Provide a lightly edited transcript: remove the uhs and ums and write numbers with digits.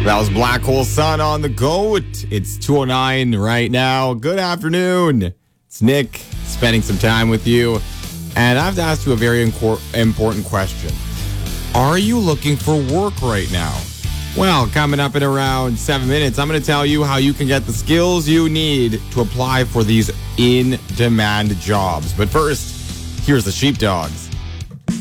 That was Black Hole Sun on the GOAT. It's 2:09 right now. Good afternoon. It's Nick spending some time with you. And I have to ask you a very important question. Are you looking for work right now? Well, coming up in around 7 minutes, I'm going to tell you how you can get the skills you need to apply for these in-demand jobs. But first, here's the Sheepdogs.